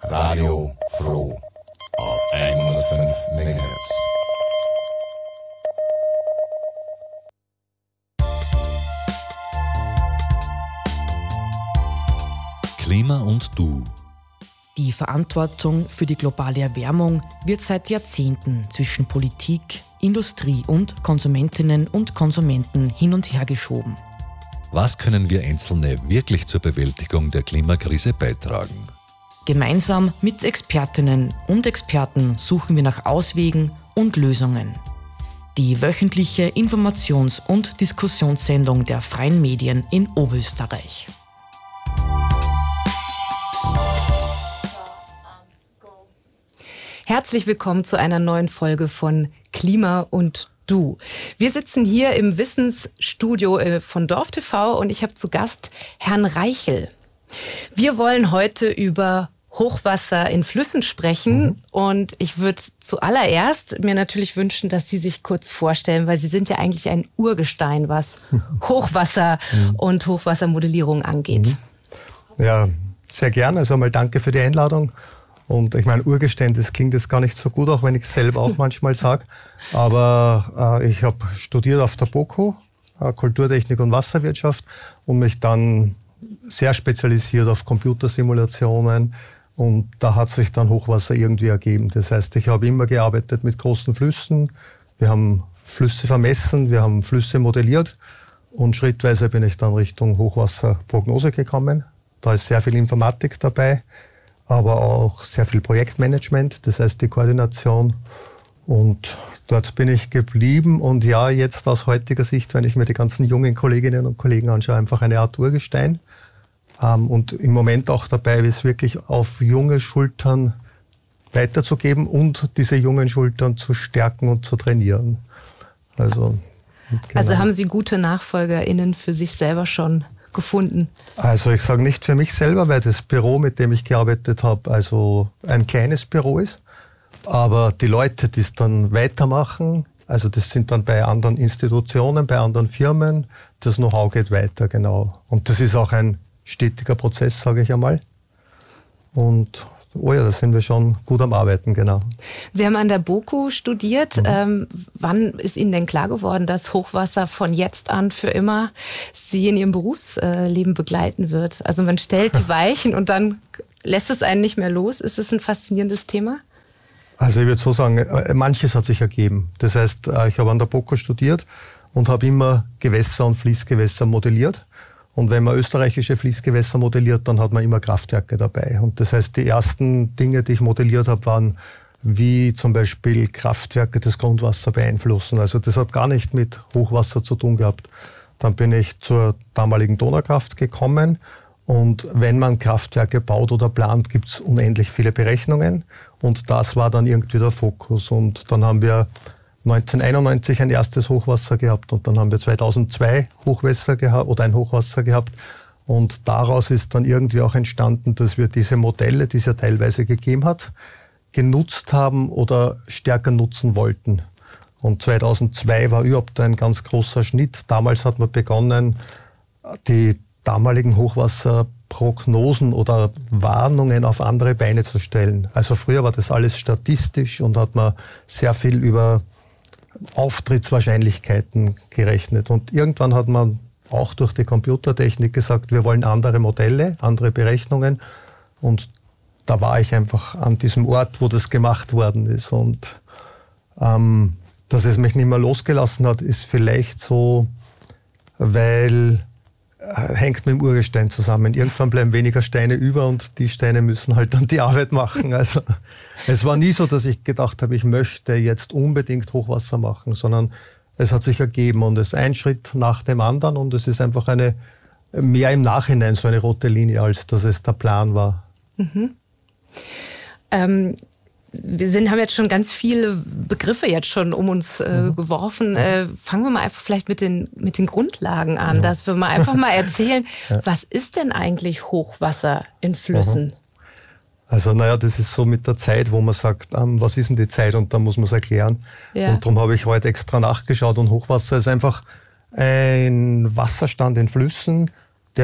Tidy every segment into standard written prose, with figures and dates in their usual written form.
Radio Froh auf 105 MHz. Klima und du. Die Verantwortung für die globale Erwärmung wird seit Jahrzehnten zwischen Politik, Industrie und Konsumentinnen und Konsumenten hin und her geschoben. Was können wir Einzelne wirklich zur Bewältigung der Klimakrise beitragen? Gemeinsam mit Expertinnen und Experten suchen wir nach Auswegen und Lösungen. Die wöchentliche Informations- und Diskussionssendung der Freien Medien in Oberösterreich. Herzlich willkommen zu einer neuen Folge von Klima und du. Wir sitzen hier im Wissensstudio von Dorf TV und ich habe zu Gast Herrn Reichel. Wir wollen heute über Hochwasser in Flüssen sprechen und ich würde zuallererst mir natürlich wünschen, dass Sie sich kurz vorstellen, weil Sie sind ja eigentlich ein Urgestein, was Hochwasser und Hochwassermodellierung angeht. Ja, sehr gerne. Also einmal danke für die Einladung. Und ich meine, Urgestein, das klingt jetzt gar nicht so gut, auch wenn ich es selber auch manchmal sage. Aber ich habe studiert auf der BOKU, Kulturtechnik und Wasserwirtschaft und mich dann sehr spezialisiert auf Computersimulationen. Und da hat sich dann Hochwasser irgendwie ergeben. Das heißt, ich habe immer gearbeitet mit großen Flüssen. Wir haben Flüsse vermessen, wir haben Flüsse modelliert. Und schrittweise bin ich dann Richtung Hochwasserprognose gekommen. Da ist sehr viel Informatik dabei, aber auch sehr viel Projektmanagement, das heißt die Koordination. Und dort bin ich geblieben. Und ja, jetzt aus heutiger Sicht, wenn ich mir die ganzen jungen Kolleginnen und Kollegen anschaue, einfach eine Art Urgestein. Und im Moment auch dabei ist, wirklich auf junge Schultern weiterzugeben und diese jungen Schultern zu stärken und zu trainieren. Also haben Sie gute NachfolgerInnen für sich selber schon gefunden? Also ich sage nicht für mich selber, weil das Büro, mit dem ich gearbeitet habe, also ein kleines Büro ist. Aber die Leute, die es dann weitermachen, also das sind dann bei anderen Institutionen, bei anderen Firmen, das Know-how geht weiter, genau. Und das ist auch ein stetiger Prozess, sage ich einmal. Und da sind wir schon gut am Arbeiten, genau. Sie haben an der BOKU studiert. Wann ist Ihnen denn klar geworden, dass Hochwasser von jetzt an für immer Sie in Ihrem Berufsleben begleiten wird? Also man stellt die Weichen und dann lässt es einen nicht mehr los. Ist es ein faszinierendes Thema? Also ich würde so sagen, manches hat sich ergeben. Das heißt, ich habe an der BOKU studiert und habe immer Gewässer und Fließgewässer modelliert. Und wenn man österreichische Fließgewässer modelliert, dann hat man immer Kraftwerke dabei. Und das heißt, die ersten Dinge, die ich modelliert habe, waren, wie zum Beispiel Kraftwerke das Grundwasser beeinflussen. Also das hat gar nicht mit Hochwasser zu tun gehabt. Dann bin ich zur damaligen Donaukraft gekommen. Und wenn man Kraftwerke baut oder plant, gibt es unendlich viele Berechnungen. Und das war dann irgendwie der Fokus. Und dann haben wir 1991 ein erstes Hochwasser gehabt und dann haben wir 2002 Hochwasser gehabt oder ein Hochwasser gehabt. Und daraus ist dann irgendwie auch entstanden, dass wir diese Modelle, die es ja teilweise gegeben hat, genutzt haben oder stärker nutzen wollten. Und 2002 war überhaupt ein ganz großer Schnitt. Damals hat man begonnen, die damaligen Hochwasserprognosen oder Warnungen auf andere Beine zu stellen. Also früher war das alles statistisch und hat man sehr viel über Auftrittswahrscheinlichkeiten gerechnet. Und irgendwann hat man auch durch die Computertechnik gesagt, wir wollen andere Modelle, andere Berechnungen. Und da war ich einfach an diesem Ort, wo das gemacht worden ist. Und dass es mich nicht mehr losgelassen hat, ist vielleicht so, weil hängt mit dem Urgestein zusammen. Irgendwann bleiben weniger Steine über und die Steine müssen halt dann die Arbeit machen. Also es war nie so, dass ich gedacht habe, ich möchte jetzt unbedingt Hochwasser machen, sondern es hat sich ergeben und es ist ein Schritt nach dem anderen und es ist einfach mehr im Nachhinein so eine rote Linie, als dass es der Plan war. Wir haben jetzt schon ganz viele Begriffe jetzt schon um uns geworfen. Fangen wir mal einfach vielleicht mit den Grundlagen an, dass wir mal einfach mal erzählen, was ist denn eigentlich Hochwasser in Flüssen? Also das ist so mit der Zeit, wo man sagt, was ist denn die Zeit? Und dann muss man es erklären. Ja. Und darum habe ich heute extra nachgeschaut. Und Hochwasser ist einfach ein Wasserstand in Flüssen, der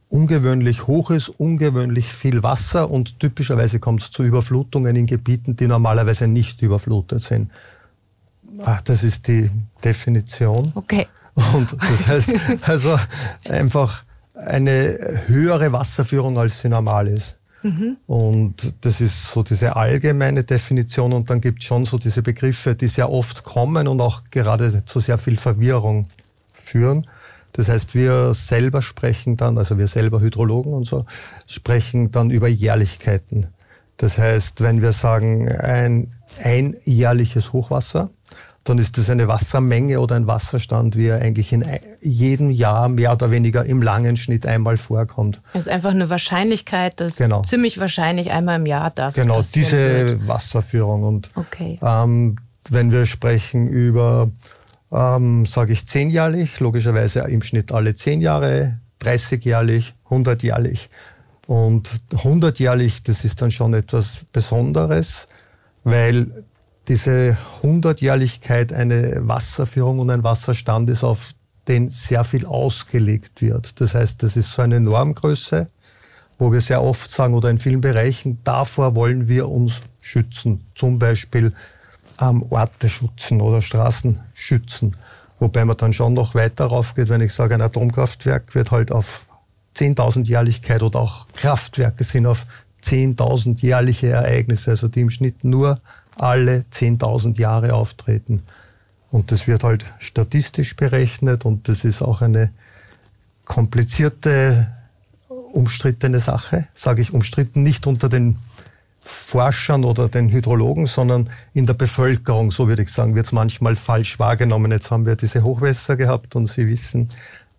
ungewöhnlich hoch ist, ungewöhnlich viel Wasser und typischerweise kommt es zu Überflutungen in Gebieten, die normalerweise nicht überflutet sind. Das ist die Definition. Okay. Und das heißt also einfach eine höhere Wasserführung, als sie normal ist. Und das ist so diese allgemeine Definition und dann gibt es schon so diese Begriffe, die sehr oft kommen und auch gerade zu sehr viel Verwirrung führen. Das heißt, wir selber sprechen dann, also wir selber Hydrologen und so, sprechen dann über Jährlichkeiten. Das heißt, wenn wir sagen ein jährliches Hochwasser, dann ist das eine Wassermenge oder ein Wasserstand, wie er eigentlich in jedem Jahr mehr oder weniger im langen Schnitt einmal vorkommt. Es ist einfach eine Wahrscheinlichkeit, dass ziemlich wahrscheinlich einmal im Jahr das genau, diese Wasserführung. Und okay. Wenn wir sprechen über, sage ich 10-jährlich, logischerweise im Schnitt alle 10 Jahre, 30-jährlich, 100-jährlich. Und 100-jährlich, das ist dann schon etwas Besonderes, weil diese 100-Jährlichkeit eine Wasserführung und ein Wasserstand ist, auf den sehr viel ausgelegt wird. Das heißt, das ist so eine Normgröße, wo wir sehr oft sagen, oder in vielen Bereichen, davor wollen wir uns schützen. Zum Beispiel Orte schützen oder Straßen schützen. Wobei man dann schon noch weiter raufgeht, wenn ich sage, ein Atomkraftwerk wird halt auf 10.000 Jährlichkeit oder auch Kraftwerke sind auf 10.000 jährliche Ereignisse, also die im Schnitt nur alle 10.000 Jahre auftreten. Und das wird halt statistisch berechnet und das ist auch eine komplizierte, umstrittene Sache. Sage ich umstritten nicht unter den Forschern oder den Hydrologen, sondern in der Bevölkerung, so würde ich sagen, wird es manchmal falsch wahrgenommen. Jetzt haben wir diese Hochwässer gehabt und Sie wissen,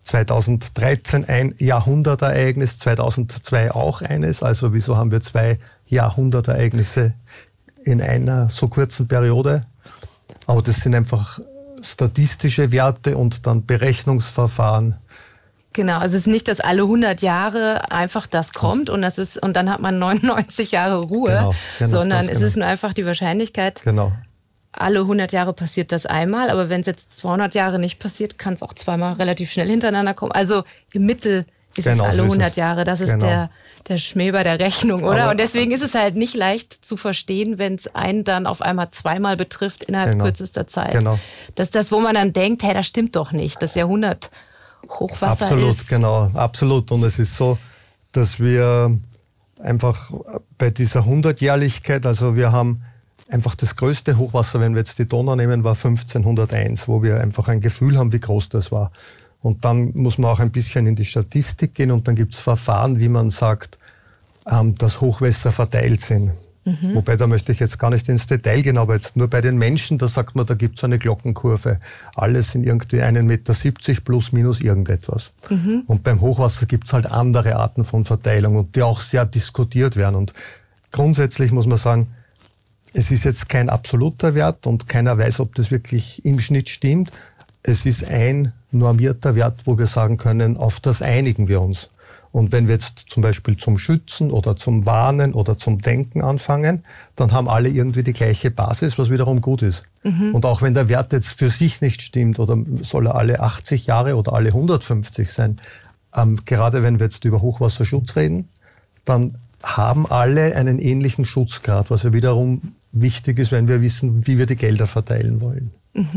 2013 ein Jahrhundertereignis, 2002 auch eines. Also wieso haben wir 2 Jahrhundertereignisse in einer so kurzen Periode? Aber das sind einfach statistische Werte und dann Berechnungsverfahren. Genau, also es ist nicht, dass alle 100 Jahre einfach das kommt und dann hat man 99 Jahre Ruhe, sondern es ist nur einfach die Wahrscheinlichkeit, alle 100 Jahre passiert das einmal, aber wenn es jetzt 200 Jahre nicht passiert, kann es auch zweimal relativ schnell hintereinander kommen. Also im Mittel ist es alle 100 Jahre, das ist der Schmäh bei der Rechnung, oder? Und deswegen ist es halt nicht leicht zu verstehen, wenn es einen dann auf einmal zweimal betrifft innerhalb kürzester Zeit. Das ist das, wo man dann denkt, hey, das stimmt doch nicht, das Jahrhundert Hochwasser absolut, ist. Absolut. Und es ist so, dass wir einfach bei dieser 100-Jährlichkeit, also wir haben einfach das größte Hochwasser, wenn wir jetzt die Donau nehmen, war 1501, wo wir einfach ein Gefühl haben, wie groß das war. Und dann muss man auch ein bisschen in die Statistik gehen und dann gibt es Verfahren, wie man sagt, dass Hochwässer verteilt sind. Wobei, da möchte ich jetzt gar nicht ins Detail gehen, aber jetzt nur bei den Menschen, da sagt man, da gibt es eine Glockenkurve. Alle sind irgendwie 1,70 Meter plus minus irgendetwas. Und beim Hochwasser gibt es halt andere Arten von Verteilung und die auch sehr diskutiert werden. Und grundsätzlich muss man sagen, es ist jetzt kein absoluter Wert und keiner weiß, ob das wirklich im Schnitt stimmt. Es ist ein normierter Wert, wo wir sagen können, auf das einigen wir uns. Und wenn wir jetzt zum Beispiel zum Schützen oder zum Warnen oder zum Denken anfangen, dann haben alle irgendwie die gleiche Basis, was wiederum gut ist. Und auch wenn der Wert jetzt für sich nicht stimmt oder soll er alle 80 Jahre oder alle 150 sein, gerade wenn wir jetzt über Hochwasserschutz reden, dann haben alle einen ähnlichen Schutzgrad, was ja wiederum wichtig ist, wenn wir wissen, wie wir die Gelder verteilen wollen.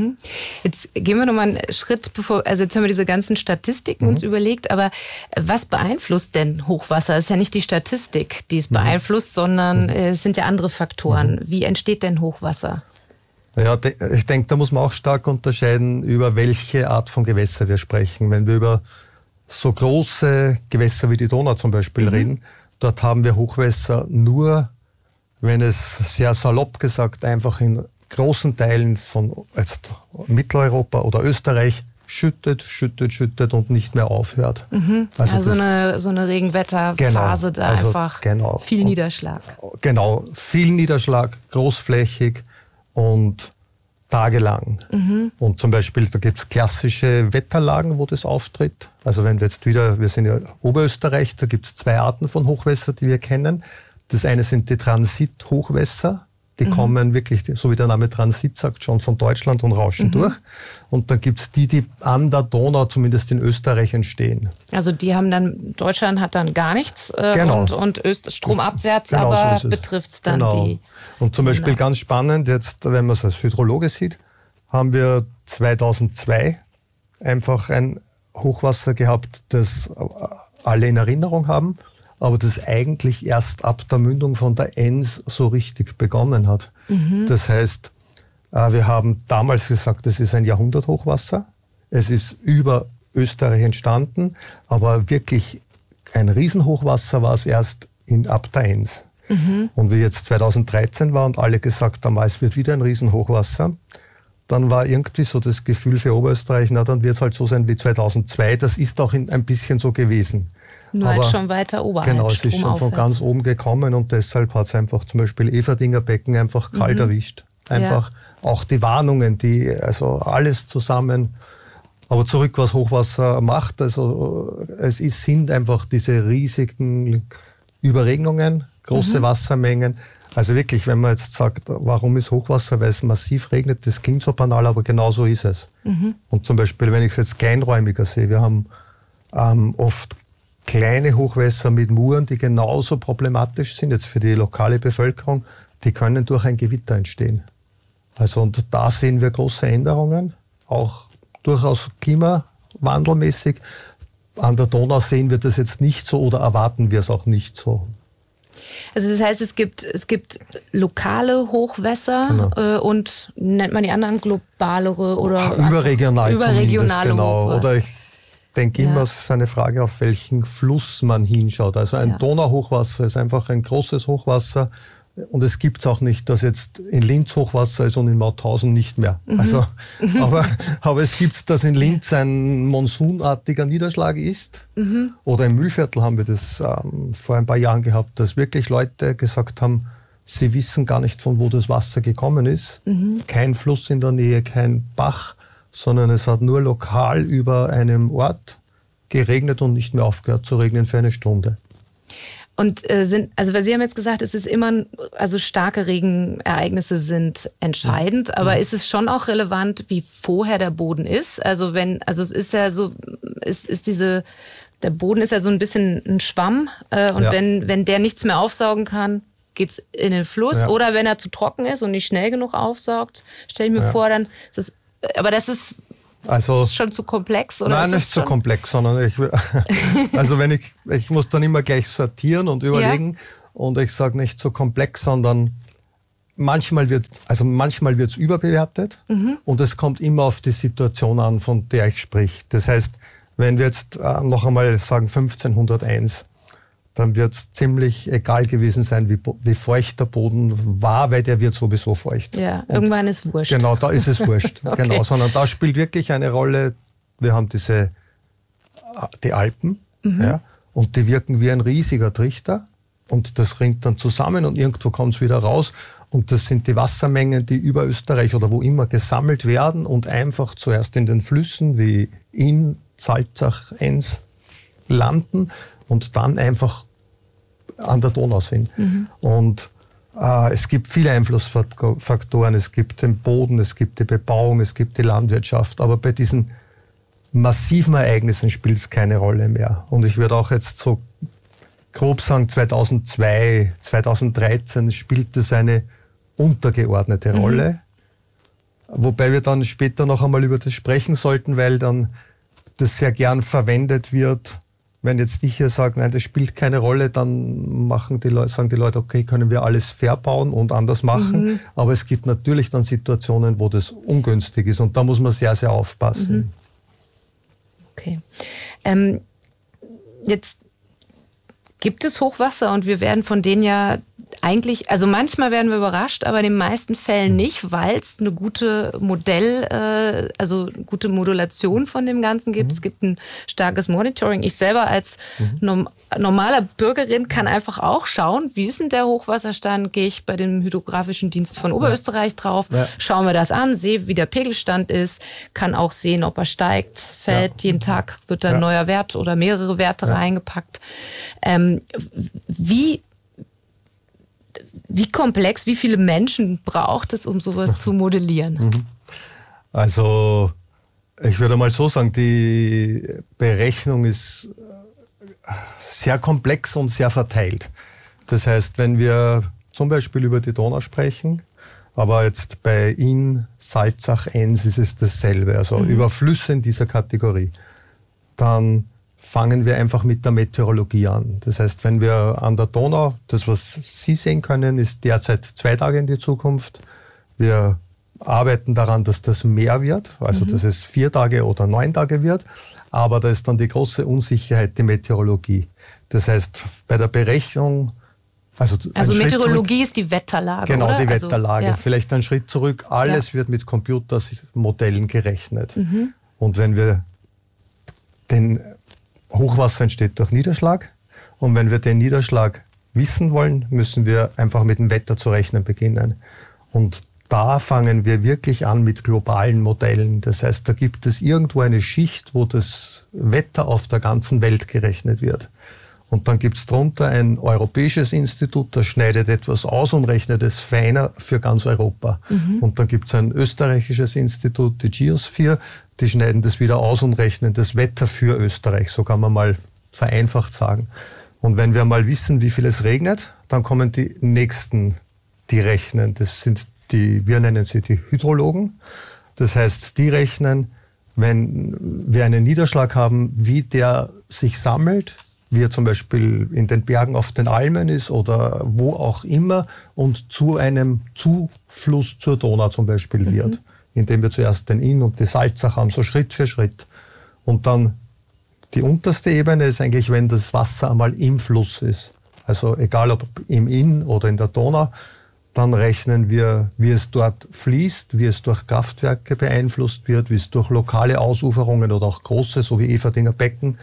Jetzt gehen wir nochmal einen Schritt, also jetzt haben wir diese ganzen Statistiken uns überlegt, aber was beeinflusst denn Hochwasser? Es ist ja nicht die Statistik, die es beeinflusst, sondern es sind ja andere Faktoren. Wie entsteht denn Hochwasser? Ja, ich denke, da muss man auch stark unterscheiden, über welche Art von Gewässer wir sprechen. Wenn wir über so große Gewässer wie die Donau zum Beispiel reden, dort haben wir Hochwässer nur, wenn es sehr salopp gesagt einfach in großen Teilen von jetzt Mitteleuropa oder Österreich schüttet und nicht mehr aufhört. Also so eine Regenwetterphase, einfach viel Niederschlag. Genau, viel Niederschlag, großflächig und tagelang. Und zum Beispiel, da gibt es klassische Wetterlagen, wo das auftritt. Also wenn wir jetzt wieder, wir sind ja Oberösterreich, da gibt es 2 Arten von Hochwässer, die wir kennen. Das eine sind die Transithochwässer. Die kommen wirklich, so wie der Name Transit sagt, schon von Deutschland und rauschen durch. Und dann gibt es die an der Donau, zumindest in Österreich, entstehen. Also die haben dann, Deutschland hat dann gar nichts und stromabwärts, Genau, aber so betrifft es dann die. Und zum Beispiel ganz spannend, jetzt, wenn man es als Hydrologe sieht, haben wir 2002 einfach ein Hochwasser gehabt, das alle in Erinnerung haben, aber das eigentlich erst ab der Mündung von der Enns so richtig begonnen hat. Das heißt, wir haben damals gesagt, es ist ein Jahrhunderthochwasser. Es ist über Österreich entstanden, aber wirklich ein Riesenhochwasser war es erst ab der Enns. Und wie jetzt 2013 war und alle gesagt haben, es wird wieder ein Riesenhochwasser, dann war irgendwie so das Gefühl für Oberösterreich, na dann wird es halt so sein wie 2002. Das ist auch ein bisschen so gewesen. Nur halt schon weiter oberhalb. Genau, es ist schon von ganz oben gekommen und deshalb hat es einfach zum Beispiel Everdinger Becken einfach kalt erwischt. Einfach auch die Warnungen, also alles zusammen. Aber zurück, was Hochwasser macht, also sind einfach diese riesigen Überregnungen, große Wassermengen. Also wirklich, wenn man jetzt sagt, warum ist Hochwasser, weil es massiv regnet, das klingt so banal, aber genau so ist es. Und zum Beispiel, wenn ich es jetzt kleinräumiger sehe, wir haben oft kleine Hochwässer mit Muren, die genauso problematisch sind, jetzt für die lokale Bevölkerung, die können durch ein Gewitter entstehen. Also und da sehen wir große Änderungen, auch durchaus klimawandelmäßig. An der Donau sehen wir das jetzt nicht so oder erwarten wir es auch nicht so. Also das heißt, es gibt lokale Hochwässer und nennt man die anderen globalere oder überregional zumindest, genau. Hochwasser. Oder ich denke immer, es ist eine Frage, auf welchen Fluss man hinschaut. Also ein Donauhochwasser ist einfach ein großes Hochwasser und es gibt es auch nicht, dass jetzt in Linz Hochwasser ist und in Mauthausen nicht mehr. Also, aber es gibt, dass in Linz ein monsunartiger Niederschlag ist. Oder im Mühlviertel haben wir das vor ein paar Jahren gehabt, dass wirklich Leute gesagt haben, sie wissen gar nicht, von wo das Wasser gekommen ist. Kein Fluss in der Nähe, kein Bach, sondern es hat nur lokal über einem Ort geregnet und nicht mehr aufgehört zu regnen für eine Stunde. Und weil Sie haben jetzt gesagt, es ist immer, also starke Regenereignisse sind entscheidend, aber ist es schon auch relevant, wie vorher der Boden ist? Also es ist ja so, der Boden ist ja so ein bisschen ein Schwamm und wenn der nichts mehr aufsaugen kann, geht's in den Fluss. Ja. Oder wenn er zu trocken ist und nicht schnell genug aufsaugt, stelle ich mir vor, dann ist das, aber das ist schon zu komplex? Oder nein, nicht zu komplex, sondern ich muss dann immer gleich sortieren und überlegen und ich sage nicht zu komplex, sondern manchmal wird es überbewertet und es kommt immer auf die Situation an, von der ich sprich. Das heißt, wenn wir jetzt noch einmal sagen 1501, dann wird es ziemlich egal gewesen sein, wie feucht der Boden war, weil der wird sowieso feucht. Ja, irgendwann ist wurscht. Genau, da ist es wurscht. Okay. Genau, sondern da spielt wirklich eine Rolle, wir haben die Alpen, und die wirken wie ein riesiger Trichter und das rinnt dann zusammen und irgendwo kommt es wieder raus und das sind die Wassermengen, die über Österreich oder wo immer gesammelt werden und einfach zuerst in den Flüssen wie Inn, Salzach, Enns landen und dann einfach an der Donau sind. Und es gibt viele Einflussfaktoren. Es gibt den Boden, es gibt die Bebauung, es gibt die Landwirtschaft. Aber bei diesen massiven Ereignissen spielt es keine Rolle mehr. Und ich würde auch jetzt so grob sagen, 2002, 2013 spielt das eine untergeordnete Rolle. Wobei wir dann später noch einmal über das sprechen sollten, weil dann das sehr gern verwendet wird. Wenn jetzt ich hier sage, nein, das spielt keine Rolle, dann sagen die Leute, okay, können wir alles verbauen und anders machen. Aber es gibt natürlich dann Situationen, wo das ungünstig ist und da muss man sehr, sehr aufpassen. Okay. Jetzt gibt es Hochwasser und wir werden von denen ja eigentlich, also manchmal werden wir überrascht, aber in den meisten Fällen nicht, weil es eine gute gute Modulation von dem Ganzen gibt. Es gibt ein starkes Monitoring. Ich selber als normaler Bürgerin kann einfach auch schauen, wie ist denn der Hochwasserstand? Gehe ich bei dem Hydrographischen Dienst von Oberösterreich drauf, schaue mir das an, sehe, wie der Pegelstand ist, kann auch sehen, ob er steigt, fällt. Jeden Tag wird da ein neuer Wert oder mehrere Wie komplex, wie viele Menschen braucht es, um sowas zu modellieren? Also ich würde mal so sagen, die Berechnung ist sehr komplex und sehr verteilt. Das heißt, wenn wir zum Beispiel über die Donau sprechen, aber jetzt bei Inn, Salzach, Enns ist es dasselbe, also über Flüsse in dieser Kategorie, dann fangen wir einfach mit der Meteorologie an. Das heißt, wenn wir an der Donau, das was Sie sehen können, ist derzeit 2 Tage in die Zukunft. Wir arbeiten daran, dass das mehr wird, also dass es 4 Tage oder 9 Tage wird. Aber da ist dann die große Unsicherheit, die Meteorologie. Das heißt, bei der Berechnung... Also Meteorologie ist die Wetterlage, genau, oder? Die Wetterlage. Ja. Vielleicht einen Schritt zurück. Alles wird mit Computermodellen gerechnet. Und wenn wir Hochwasser entsteht durch Niederschlag. Und wenn wir den Niederschlag wissen wollen, müssen wir einfach mit dem Wetter zu rechnen beginnen. Und da fangen wir wirklich an mit globalen Modellen. Das heißt, da gibt es irgendwo eine Schicht, wo das Wetter auf der ganzen Welt gerechnet wird. Und dann gibt es darunter ein europäisches Institut, das schneidet etwas aus und rechnet es feiner für ganz Europa. Und dann gibt es ein österreichisches Institut, die Geosphere, die schneiden das wieder aus und rechnen das Wetter für Österreich, so kann man mal vereinfacht sagen. Und wenn wir mal wissen, wie viel es regnet, dann kommen die Nächsten, die rechnen. Das sind wir nennen sie die Hydrologen. Das heißt, die rechnen, wenn wir einen Niederschlag haben, wie der sich sammelt, wie er zum Beispiel in den Bergen auf den Almen ist oder wo auch immer und zu einem Zufluss zur Donau zum Beispiel wird, indem wir zuerst den Inn und die Salzach haben, so Schritt für Schritt. Und dann die unterste Ebene ist eigentlich, wenn das Wasser einmal im Fluss ist. Also egal ob im Inn oder in der Donau, dann rechnen wir, wie es dort fließt, wie es durch Kraftwerke beeinflusst wird, wie es durch lokale Ausuferungen oder auch große, so wie Everdinger Becken,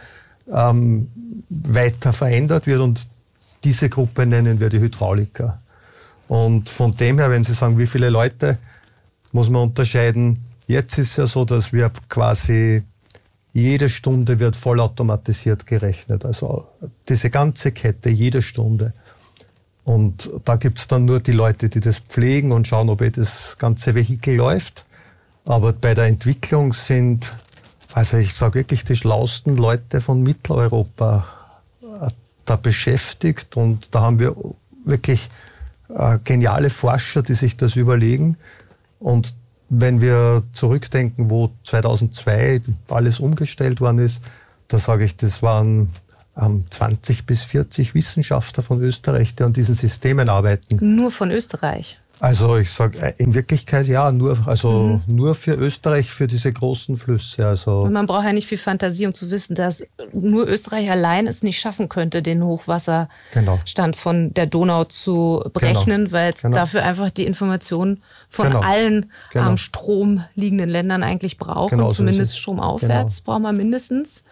weiter verändert wird. Und diese Gruppe nennen wir die Hydrauliker. Und von dem her, wenn Sie sagen, wie viele Leute, muss man unterscheiden. Jetzt ist es ja so, dass wir quasi jede Stunde wird vollautomatisiert gerechnet. Also diese ganze Kette, jede Stunde. Und da gibt es dann nur die Leute, die das pflegen und schauen, ob das ganze Vehikel läuft. Aber bei der Entwicklung sind, also ich sage wirklich, die schlauesten Leute von Mitteleuropa da beschäftigt. Und da haben wir wirklich geniale Forscher, die sich das überlegen. Und wenn wir zurückdenken, wo 2002 alles umgestellt worden ist, da sage ich, das waren 20 bis 40 Wissenschaftler von Österreich, die an diesen Systemen arbeiten. Nur von Österreich? Also ich sage, in Wirklichkeit ja, nur für Österreich, für diese großen Flüsse. Also und man braucht ja nicht viel Fantasie, um zu wissen, dass nur Österreich allein es nicht schaffen könnte, den Hochwasserstand von der Donau zu berechnen, weil es dafür einfach die Informationen von allen am Strom liegenden Ländern eigentlich braucht. Und zumindest stromaufwärts braucht man mindestens.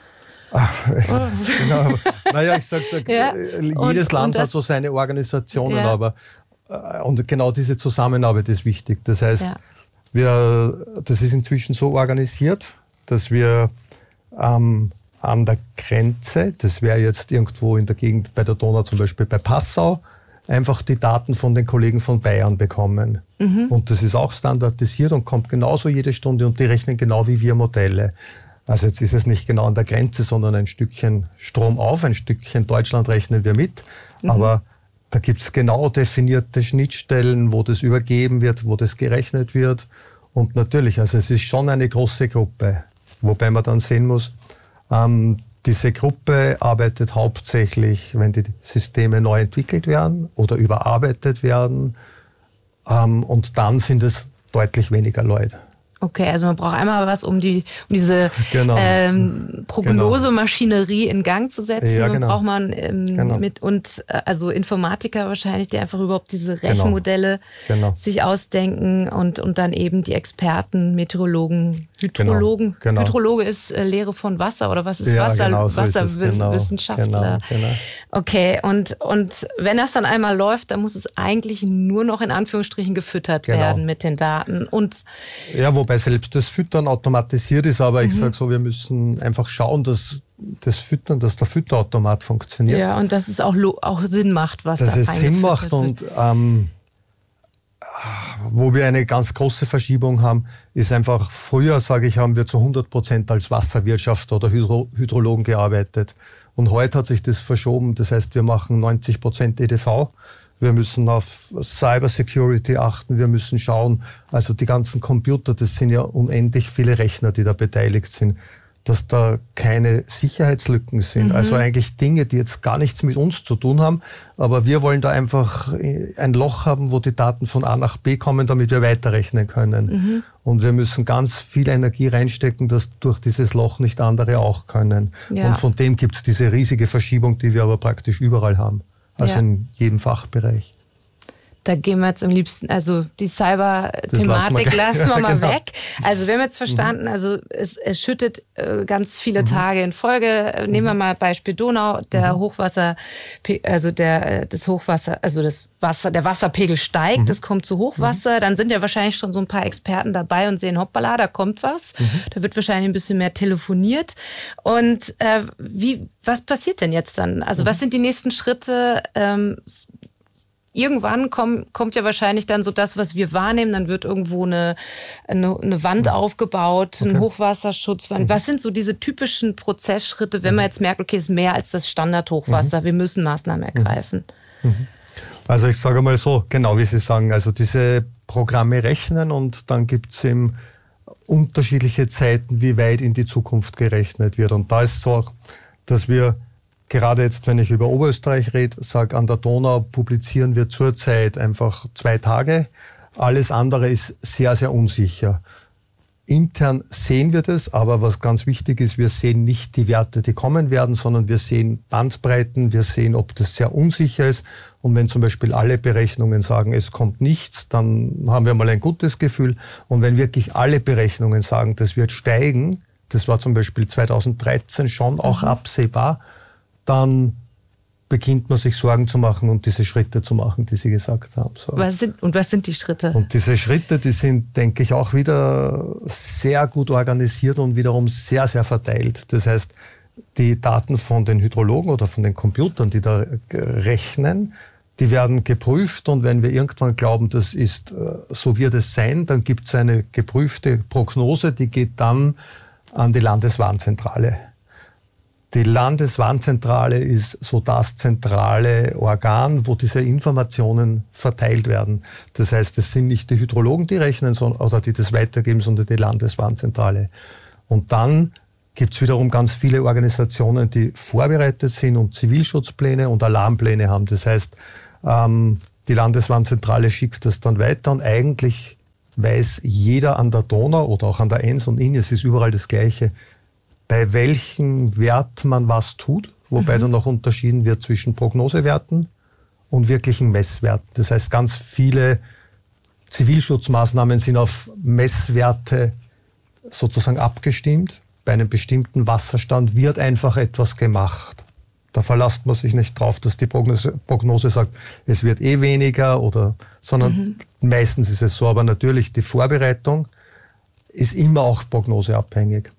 Naja, ich sage, jedes Land hat so seine Organisationen, aber und genau diese Zusammenarbeit ist wichtig. Das heißt, das ist inzwischen so organisiert, dass wir an der Grenze, das wäre jetzt irgendwo in der Gegend bei der Donau, zum Beispiel bei Passau, einfach die Daten von den Kollegen von Bayern bekommen. Und das ist auch standardisiert und kommt genauso jede Stunde und die rechnen genau wie wir Modelle. Also jetzt ist es nicht genau an der Grenze, sondern ein Stückchen Strom auf, ein Stückchen Deutschland rechnen wir mit. Aber da gibt es genau definierte Schnittstellen, wo das übergeben wird, wo das gerechnet wird. Und natürlich, also es ist schon eine große Gruppe, wobei man dann sehen muss, diese Gruppe arbeitet hauptsächlich, wenn die Systeme neu entwickelt werden oder überarbeitet werden. Und dann sind es deutlich weniger Leute. Okay, also man braucht einmal was, um diese Prognosemaschinerie in Gang zu setzen. Ja, und braucht man also Informatiker wahrscheinlich, die einfach überhaupt diese Rechenmodelle sich ausdenken und dann eben die Experten, Meteorologen, Hydrologen. Hydrologe ist Lehre von Wasser oder was ist Wasser? Wasserwissenschaftler. Okay, und wenn das dann einmal läuft, dann muss es eigentlich nur noch in Anführungsstrichen gefüttert werden mit den Daten. Und wobei selbst das Füttern automatisiert ist, aber ich sage so, wir müssen einfach schauen, dass der Fütterautomat funktioniert. Ja, und dass es auch Sinn macht, was da dass es Sinn macht wird. und wo wir eine ganz große Verschiebung haben, ist einfach, früher, sage ich, haben wir zu 100% als Wasserwirtschaft oder Hydrologen gearbeitet. Und heute hat sich das verschoben. Das heißt, wir machen 90% EDV. Wir müssen auf Cybersecurity achten. Wir müssen schauen, also die ganzen Computer, das sind ja unendlich viele Rechner, die da beteiligt sind, dass da keine Sicherheitslücken sind. Also eigentlich Dinge, die jetzt gar nichts mit uns zu tun haben. Aber wir wollen da einfach ein Loch haben, wo die Daten von A nach B kommen, damit wir weiterrechnen können. Und wir müssen ganz viel Energie reinstecken, dass durch dieses Loch nicht andere auch können. Ja. Und von dem gibt es diese riesige Verschiebung, die wir aber praktisch überall haben. Also in jedem Fachbereich. Da gehen wir jetzt am liebsten, also die Cyber-Thematik lassen wir mal genau weg. Also wir haben jetzt verstanden, also es schüttet ganz viele Tage in Folge. Nehmen wir mal Beispiel Donau, der Hochwasser, also der Wasserpegel steigt, es kommt zu Hochwasser, dann sind ja wahrscheinlich schon so ein paar Experten dabei und sehen, hoppala, da kommt was. Da wird wahrscheinlich ein bisschen mehr telefoniert. Und was passiert denn jetzt dann? Also was sind die nächsten Schritte? Irgendwann kommt ja wahrscheinlich dann so das, was wir wahrnehmen, dann wird irgendwo eine Wand aufgebaut, ein Hochwasserschutzwand. Was sind so diese typischen Prozessschritte, wenn man jetzt merkt, okay, es ist mehr als das Standardhochwasser, wir müssen Maßnahmen ergreifen? Also ich sage mal so, genau wie Sie sagen, also diese Programme rechnen und dann gibt es eben unterschiedliche Zeiten, wie weit in die Zukunft gerechnet wird. Und da ist es so, dass wir gerade jetzt, wenn ich über Oberösterreich rede, sage, an der Donau publizieren wir zurzeit einfach 2 Tage. Alles andere ist sehr, sehr unsicher. Intern sehen wir das, aber was ganz wichtig ist, wir sehen nicht die Werte, die kommen werden, sondern wir sehen Bandbreiten, wir sehen, ob das sehr unsicher ist. Und wenn zum Beispiel alle Berechnungen sagen, es kommt nichts, dann haben wir mal ein gutes Gefühl. Und wenn wirklich alle Berechnungen sagen, das wird steigen, das war zum Beispiel 2013 schon auch absehbar, dann beginnt man sich Sorgen zu machen und diese Schritte zu machen, die Sie gesagt haben. So. Was sind die Schritte? Und diese Schritte, die sind, denke ich, auch wieder sehr gut organisiert und wiederum sehr, sehr verteilt. Das heißt, die Daten von den Hydrologen oder von den Computern, die da rechnen, die werden geprüft und wenn wir irgendwann glauben, das ist, so wird es sein, dann gibt es eine geprüfte Prognose, die geht dann an die Landeswarnzentrale. Die Landeswarnzentrale ist so das zentrale Organ, wo diese Informationen verteilt werden. Das heißt, es sind nicht die Hydrologen, die rechnen oder die das weitergeben, sondern die Landeswarnzentrale. Und dann gibt es wiederum ganz viele Organisationen, die vorbereitet sind und Zivilschutzpläne und Alarmpläne haben. Das heißt, die Landeswarnzentrale schickt das dann weiter und eigentlich weiß jeder an der Donau oder auch an der Enns und Inn, es ist überall das Gleiche, bei welchem Wert man was tut, wobei dann noch unterschieden wird zwischen Prognosewerten und wirklichen Messwerten. Das heißt, ganz viele Zivilschutzmaßnahmen sind auf Messwerte sozusagen abgestimmt. Bei einem bestimmten Wasserstand wird einfach etwas gemacht. Da verlässt man sich nicht drauf, dass die Prognose sagt, es wird weniger, sondern meistens ist es so. Aber natürlich, die Vorbereitung ist immer auch prognoseabhängig.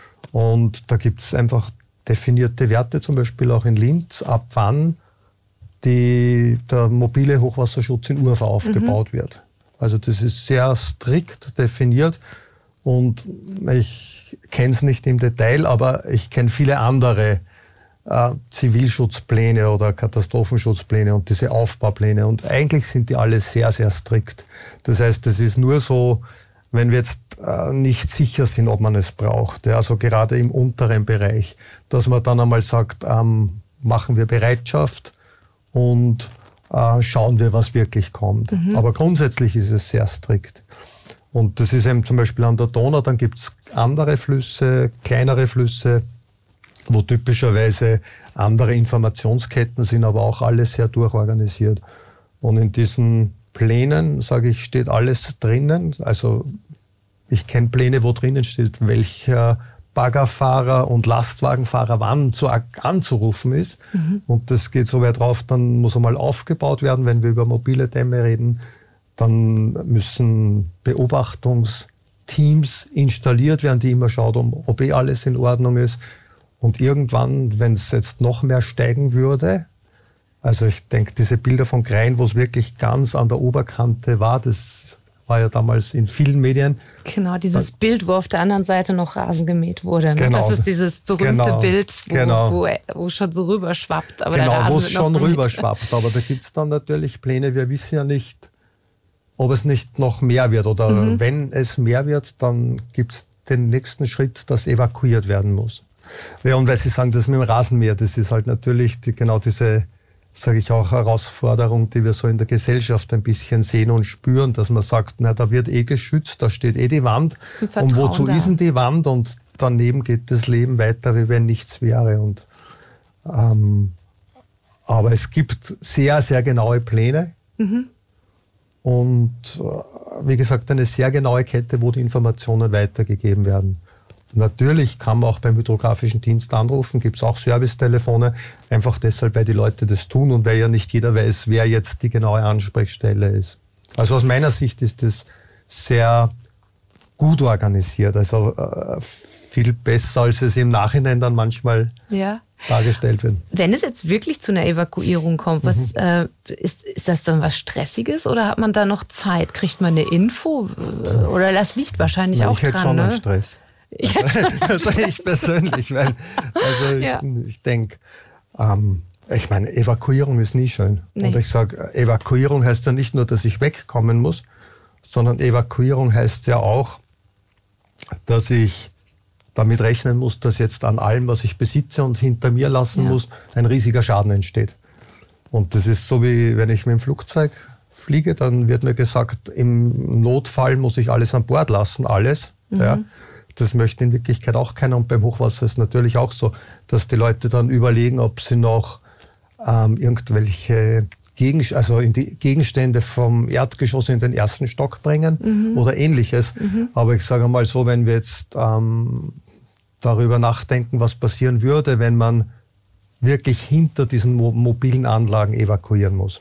Und da gibt es einfach definierte Werte, zum Beispiel auch in Linz, ab wann der mobile Hochwasserschutz in Urfa aufgebaut wird. Also das ist sehr strikt definiert und ich kenne es nicht im Detail, aber ich kenne viele andere Zivilschutzpläne oder Katastrophenschutzpläne und diese Aufbaupläne und eigentlich sind die alle sehr, sehr strikt. Das heißt, es ist nur so, wenn wir jetzt nicht sicher sind, ob man es braucht, also gerade im unteren Bereich, dass man dann einmal sagt, machen wir Bereitschaft und schauen wir, was wirklich kommt. Aber grundsätzlich ist es sehr strikt. Und das ist eben zum Beispiel an der Donau, dann gibt es andere Flüsse, kleinere Flüsse, wo typischerweise andere Informationsketten sind, aber auch alles sehr durchorganisiert. Und in diesen Plänen, sage ich, steht alles drinnen. Also ich kenne Pläne, wo drinnen steht, welcher Baggerfahrer und Lastwagenfahrer wann anzurufen ist. Und das geht so weit rauf, dann muss einmal aufgebaut werden, wenn wir über mobile Dämme reden. Dann müssen Beobachtungsteams installiert werden, die immer schauen, ob alles in Ordnung ist. Und irgendwann, wenn es jetzt noch mehr steigen würde, Also ich denke, diese Bilder von Krain, wo es wirklich ganz an der Oberkante war, das war ja damals in vielen Medien. Genau, dieses Bild, wo auf der anderen Seite noch Rasen gemäht wurde. Ne? Genau. Das ist dieses berühmte Bild, wo schon so rüberschwappt. Aber genau, wo es schon rüberschwappt. Aber da gibt es dann natürlich Pläne. Wir wissen ja nicht, ob es nicht noch mehr wird. Oder wenn es mehr wird, dann gibt es den nächsten Schritt, dass evakuiert werden muss. Ja, und weil Sie sagen, das mit dem Rasenmäher, das ist halt natürlich genau diese, sage ich auch, Herausforderung, die wir so in der Gesellschaft ein bisschen sehen und spüren, dass man sagt, na, da wird geschützt, da steht die Wand. Und wozu ist denn die Wand? Und daneben geht das Leben weiter, wie wenn nichts wäre. Und, aber es gibt sehr, sehr genaue Pläne. Und wie gesagt, eine sehr genaue Kette, wo die Informationen weitergegeben werden. Natürlich kann man auch beim Hydrographischen Dienst anrufen, gibt es auch Servicetelefone, einfach deshalb, weil die Leute das tun und weil ja nicht jeder weiß, wer jetzt die genaue Ansprechstelle ist. Also aus meiner Sicht ist das sehr gut organisiert, also viel besser, als es im Nachhinein dann manchmal dargestellt wird. Wenn es jetzt wirklich zu einer Evakuierung kommt, ist das dann was Stressiges oder hat man da noch Zeit? Kriegt man eine Info? Oder das liegt wahrscheinlich auch dran, ich hätte schon einen Stress. Also ich persönlich, weil ich denke, ich meine, Evakuierung ist nie schön. Nee. Und ich sage, Evakuierung heißt ja nicht nur, dass ich wegkommen muss, sondern Evakuierung heißt ja auch, dass ich damit rechnen muss, dass jetzt an allem, was ich besitze und hinter mir lassen muss, ein riesiger Schaden entsteht. Und das ist so, wie wenn ich mit dem Flugzeug fliege, dann wird mir gesagt, im Notfall muss ich alles an Bord lassen, alles. Ja. Das möchte in Wirklichkeit auch keiner. Und beim Hochwasser ist es natürlich auch so, dass die Leute dann überlegen, ob sie noch irgendwelche Gegenstände vom Erdgeschoss in den ersten Stock bringen oder Ähnliches. Aber ich sage mal so, wenn wir jetzt darüber nachdenken, was passieren würde, wenn man wirklich hinter diesen mobilen Anlagen evakuieren muss.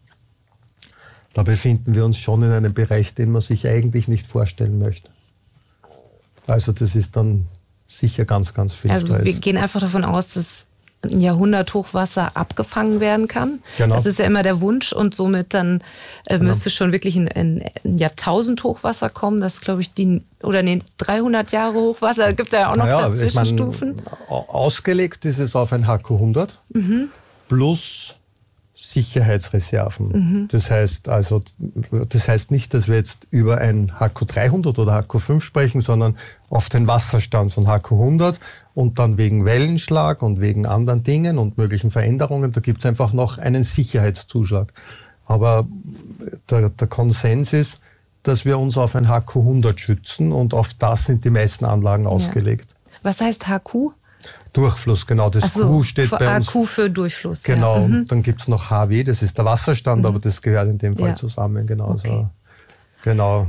Da befinden wir uns schon in einem Bereich, den man sich eigentlich nicht vorstellen möchte. Also das ist dann sicher ganz, ganz viel Stress. Also wir gehen einfach davon aus, dass ein Jahrhundert-Hochwasser abgefangen werden kann. Genau. Das ist ja immer der Wunsch und somit dann müsste schon wirklich ein Jahrtausend-Hochwasser kommen. Das ist, glaube ich, 300 Jahre Hochwasser. Es gibt ja auch noch Dazwischenstufen. Ausgelegt ist es auf ein HQ100 plus Sicherheitsreserven. Das heißt nicht, dass wir jetzt über ein HQ300 oder HQ5 sprechen, sondern auf den Wasserstand von HQ100 und dann wegen Wellenschlag und wegen anderen Dingen und möglichen Veränderungen, da gibt es einfach noch einen Sicherheitszuschlag. Aber der Konsens ist, dass wir uns auf ein HQ100 schützen und auf das sind die meisten Anlagen ausgelegt. Was heißt HQ? Durchfluss, genau. Das Q steht bei uns. HQ für Durchfluss. Genau. Und dann gibt es noch HW, das ist der Wasserstand, aber das gehört in dem Fall zusammen. Genau. Okay. So. Genau.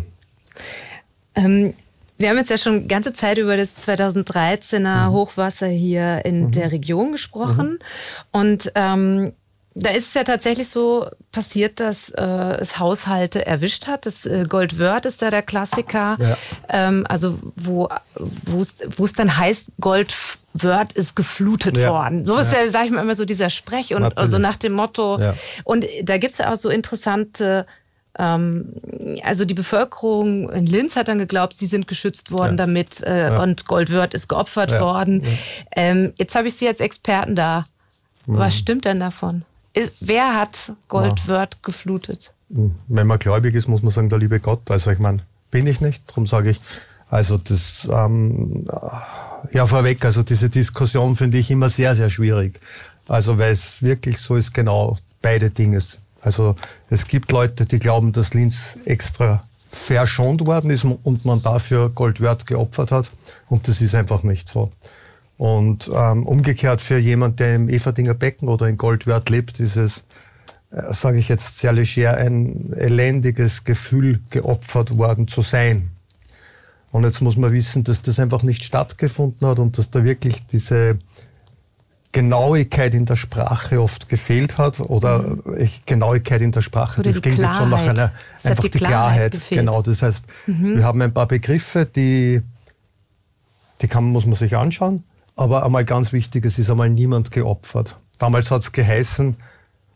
Wir haben jetzt ja schon die ganze Zeit über das 2013er Hochwasser hier in der Region gesprochen. Und da ist es ja tatsächlich so passiert, dass es Haushalte erwischt hat. Das Goldwörth ist da der Klassiker. Ja. Also wo es dann heißt, Goldwörth ist geflutet worden. So ist ja, sag ich mal, immer so dieser Sprech und also nach dem Motto. Ja. Und da gibt es ja auch so interessante, also die Bevölkerung in Linz hat dann geglaubt, sie sind geschützt worden damit und Goldwörth ist geopfert worden. Ja. Jetzt habe ich Sie als Experten da. Was stimmt denn davon? Wer hat Goldwörth geflutet? Wenn man gläubig ist, muss man sagen, der liebe Gott. Also ich meine, bin ich nicht, darum sage ich, also das, vorweg, also diese Diskussion finde ich immer sehr, sehr schwierig. Also weil es wirklich so ist, genau beide Dinge. Also es gibt Leute, die glauben, dass Linz extra verschont worden ist und man dafür Goldwörth geopfert hat und das ist einfach nicht so. Und umgekehrt für jemand, der im Everdinger Becken oder in Goldwörth lebt, ist es, sage ich jetzt sehr leger, ein elendiges Gefühl, geopfert worden zu sein. Und jetzt muss man wissen, dass das einfach nicht stattgefunden hat und dass da wirklich diese Genauigkeit in der Sprache oft gefehlt hat oder Genauigkeit in der Sprache, oder das klingt jetzt schon nach einer, einfach die Klarheit. Gefehlt. Genau, das heißt, wir haben ein paar Begriffe, die muss man sich anschauen. Aber einmal ganz wichtig, es ist einmal niemand geopfert. Damals hat es geheißen,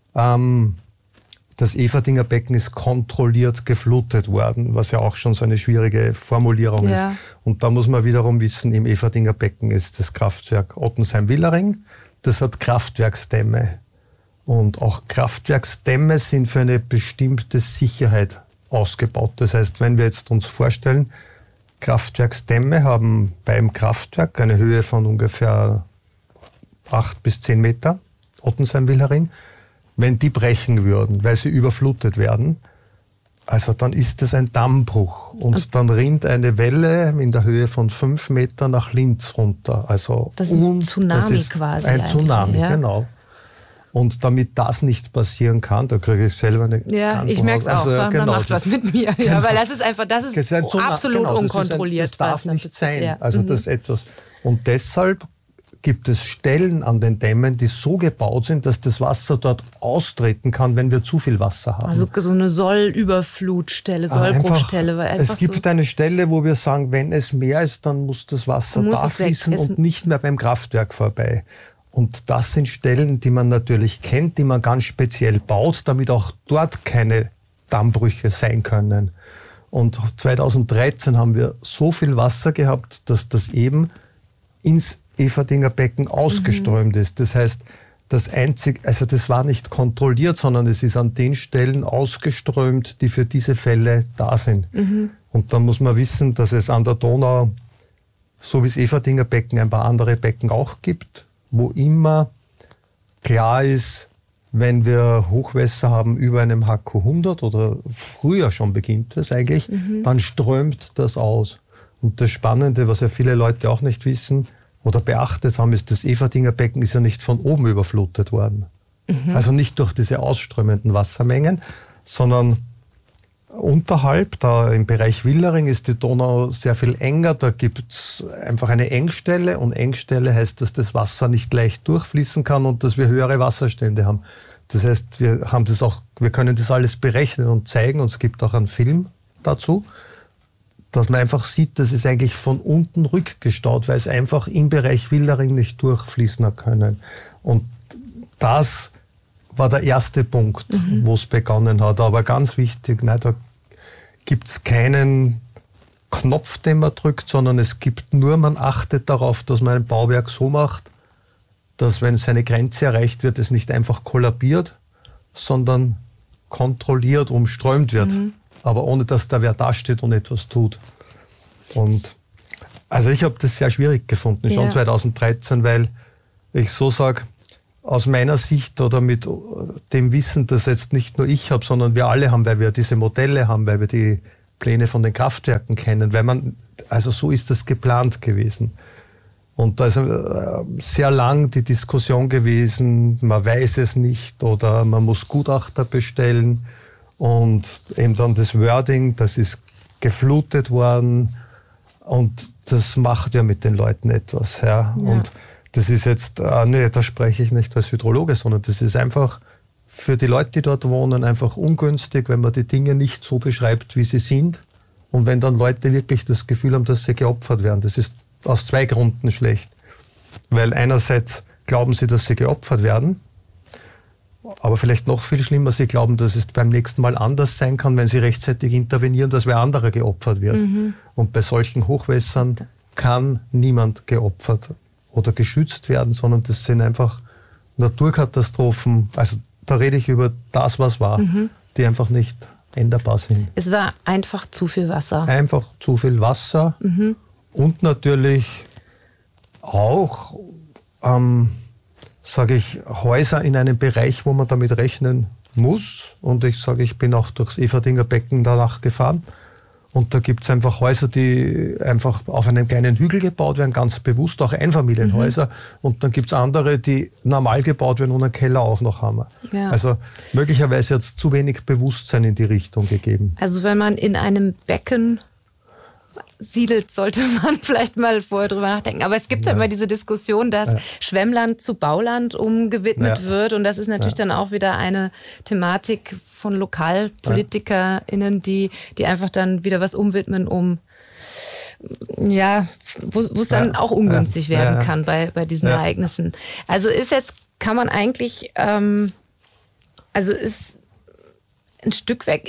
Das Eferdinger Becken ist kontrolliert geflutet worden, was ja auch schon so eine schwierige Formulierung ist. Und da muss man wiederum wissen, im Eferdinger Becken ist das Kraftwerk Ottensheim-Willering. Das hat Kraftwerksdämme. Und auch Kraftwerksdämme sind für eine bestimmte Sicherheit ausgebaut. Das heißt, wenn wir jetzt uns vorstellen, Kraftwerksdämme haben beim Kraftwerk eine Höhe von ungefähr 8 bis 10 Meter, Ottensheim-Willering. Wenn die brechen würden, weil sie überflutet werden, also dann ist das ein Dammbruch. Und dann rinnt eine Welle in der Höhe von 5 Meter nach Linz runter. Also das ist ein Tsunami quasi. Ein Tsunami, genau. Und damit das nicht passieren kann, da kriege ich selber eine Kanzel. Ich merke es auch, man macht was mit mir. Ja, weil das ist einfach, das ist absolut unkontrolliert. Das darf nicht sein. Also das etwas. Und deshalb gibt es Stellen an den Dämmen, die so gebaut sind, dass das Wasser dort austreten kann, wenn wir zu viel Wasser haben. Also so eine Sollüberflutstelle, Sollbruchstelle. Es gibt eine Stelle, wo wir sagen, wenn es mehr ist, dann muss das Wasser da fließen und nicht mehr beim Kraftwerk vorbei. Und das sind Stellen, die man natürlich kennt, die man ganz speziell baut, damit auch dort keine Dammbrüche sein können. Und 2013 haben wir so viel Wasser gehabt, dass das eben ins Eferdinger Becken ausgeströmt ist. Das heißt, das war nicht kontrolliert, sondern es ist an den Stellen ausgeströmt, die für diese Fälle da sind. Und dann muss man wissen, dass es an der Donau, so wie das Eferdinger Becken, ein paar andere Becken auch gibt, wo immer klar ist, wenn wir Hochwässer haben über einem HQ 100 oder früher schon beginnt das eigentlich, dann strömt das aus. Und das Spannende, was ja viele Leute auch nicht wissen, oder beachtet haben, ist, das Eferdinger Becken ist ja nicht von oben überflutet worden. Also nicht durch diese ausströmenden Wassermengen, sondern unterhalb, da im Bereich Willering, ist die Donau sehr viel enger. Da gibt es einfach eine Engstelle. Und Engstelle heißt, dass das Wasser nicht leicht durchfließen kann und dass wir höhere Wasserstände haben. Das heißt, wir können das alles berechnen und zeigen. Und es gibt auch einen Film dazu, dass man einfach sieht, das ist eigentlich von unten rückgestaut, weil es einfach im Bereich Willering nicht durchfließen hat können. Und das war der erste Punkt, wo es begonnen hat. Aber ganz wichtig, da gibt es keinen Knopf, den man drückt, sondern man achtet darauf, dass man ein Bauwerk so macht, dass, wenn seine Grenze erreicht wird, es nicht einfach kollabiert, sondern kontrolliert umströmt wird. Aber ohne, dass da wer dasteht und etwas tut. Und also ich habe das sehr schwierig gefunden, schon 2013, weil ich so sage, aus meiner Sicht oder mit dem Wissen, das jetzt nicht nur ich habe, sondern wir alle haben, weil wir diese Modelle haben, weil wir die Pläne von den Kraftwerken kennen, also so ist das geplant gewesen. Und da ist sehr lang die Diskussion gewesen, man weiß es nicht oder man muss Gutachter bestellen. Und eben dann das Wording, das ist geflutet worden und das macht ja mit den Leuten etwas. Ja. Und das ist jetzt, da spreche ich nicht als Hydrologe, sondern das ist einfach für die Leute, die dort wohnen, einfach ungünstig, wenn man die Dinge nicht so beschreibt, wie sie sind. Und wenn dann Leute wirklich das Gefühl haben, dass sie geopfert werden. Das ist aus 2 Gründen schlecht. Weil einerseits glauben sie, dass sie geopfert werden. Aber vielleicht noch viel schlimmer, sie glauben, dass es beim nächsten Mal anders sein kann, wenn sie rechtzeitig intervenieren, dass wer anderer geopfert wird. Und bei solchen Hochwässern kann niemand geopfert oder geschützt werden, sondern das sind einfach Naturkatastrophen. Also da rede ich über das, was war, die einfach nicht änderbar sind. Es war einfach zu viel Wasser. Einfach zu viel Wasser und natürlich auch sage ich, Häuser in einem Bereich, wo man damit rechnen muss. Und ich sage, ich bin auch durchs Eferdinger Becken danach gefahren. Und da gibt es einfach Häuser, die einfach auf einem kleinen Hügel gebaut werden, ganz bewusst, auch Einfamilienhäuser. Und dann gibt es andere, die normal gebaut werden und einen Keller auch noch haben. Ja. Also möglicherweise hat es zu wenig Bewusstsein in die Richtung gegeben. Also wenn man in einem Becken siedelt, sollte man vielleicht mal vorher drüber nachdenken. Aber es gibt ja immer diese Diskussion, dass Schwemmland zu Bauland umgewidmet wird. Und das ist natürlich dann auch wieder eine Thematik von LokalpolitikerInnen, die einfach dann wieder was umwidmen, wo es dann auch ungünstig werden kann bei diesen Ereignissen. Also kann man eigentlich Also ist ein Stück weg,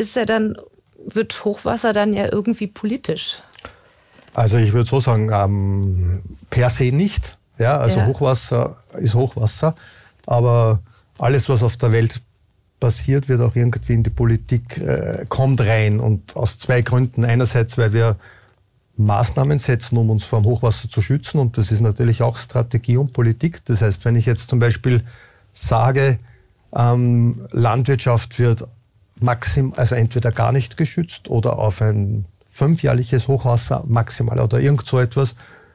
wird Hochwasser dann ja irgendwie politisch? Also ich würde so sagen, per se nicht. Ja, also Hochwasser ist Hochwasser. Aber alles, was auf der Welt passiert, wird auch irgendwie in die Politik, kommt rein. Und aus 2 Gründen. Einerseits, weil wir Maßnahmen setzen, um uns vor dem Hochwasser zu schützen. Und das ist natürlich auch Strategie und Politik. Das heißt, wenn ich jetzt zum Beispiel sage, Landwirtschaft wird also entweder gar nicht geschützt oder auf ein 5-jährliches Hochwasser maximal oder irgend so etwas,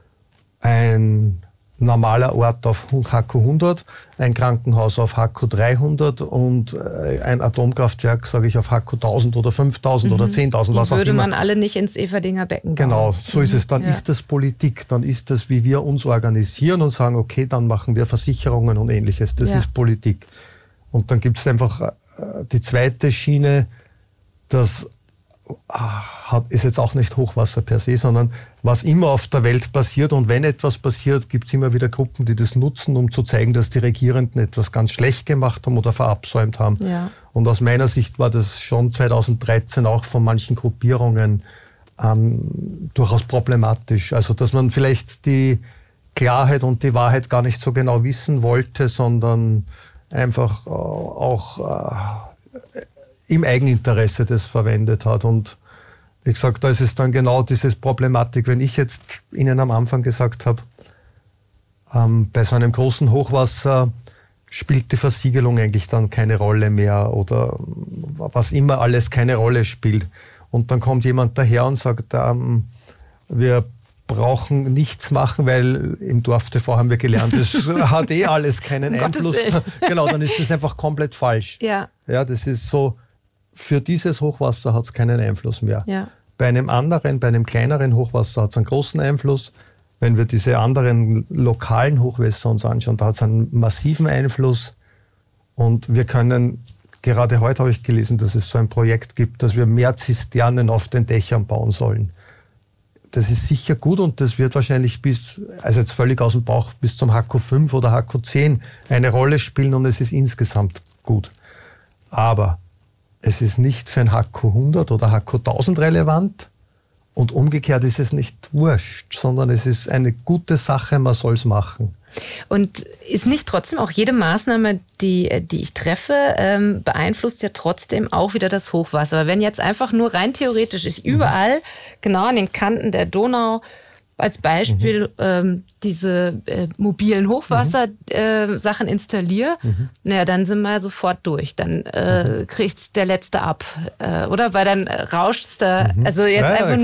ein normaler Ort auf HQ 100, ein Krankenhaus auf HQ 300 und ein Atomkraftwerk, sage ich, auf HQ 1000 oder 5000 oder 10.000, was auch immer. Die würde man alle nicht ins Everdinger Becken bauen. Genau, so ist es. Dann ist das Politik, dann ist das, wie wir uns organisieren und sagen, okay, dann machen wir Versicherungen und Ähnliches. Das ist Politik. Und dann gibt es einfach die zweite Schiene, das ist jetzt auch nicht Hochwasser per se, sondern was immer auf der Welt passiert. Und wenn etwas passiert, gibt es immer wieder Gruppen, die das nutzen, um zu zeigen, dass die Regierenden etwas ganz schlecht gemacht haben oder verabsäumt haben. Ja. Und aus meiner Sicht war das schon 2013 auch von manchen Gruppierungen durchaus problematisch. Also dass man vielleicht die Klarheit und die Wahrheit gar nicht so genau wissen wollte, sondern einfach auch im Eigeninteresse das verwendet hat. Und ich sage, da ist es dann genau diese Problematik, wenn ich jetzt Ihnen am Anfang gesagt habe, bei so einem großen Hochwasser spielt die Versiegelung eigentlich dann keine Rolle mehr oder was immer alles keine Rolle spielt. Und dann kommt jemand daher und sagt, wir brauchen nichts machen, weil im Dorf-TV haben wir gelernt, das hat alles keinen Einfluss. Genau, dann ist das einfach komplett falsch. Ja, das ist so, für dieses Hochwasser hat es keinen Einfluss mehr. Ja. Bei einem kleineren Hochwasser hat es einen großen Einfluss. Wenn wir diese anderen lokalen Hochwässer uns anschauen, da hat es einen massiven Einfluss. Und wir können, gerade heute habe ich gelesen, dass es so ein Projekt gibt, dass wir mehr Zisternen auf den Dächern bauen sollen. Das ist sicher gut und das wird wahrscheinlich also jetzt völlig aus dem Bauch, bis zum HQ 5 oder HQ 10 eine Rolle spielen und es ist insgesamt gut. Aber es ist nicht für ein HQ 100 oder HQ 1000 relevant und umgekehrt ist es nicht wurscht, sondern es ist eine gute Sache, man soll es machen. Und ist nicht trotzdem auch jede Maßnahme, die ich treffe, beeinflusst ja trotzdem auch wieder das Hochwasser? Weil wenn jetzt einfach nur rein theoretisch ich überall, genau an den Kanten der Donau, als Beispiel diese mobilen Hochwassersachen installiere, naja, dann sind wir ja sofort durch. Dann kriegt es der Letzte ab, oder? Weil dann rauscht es da, also jetzt einfach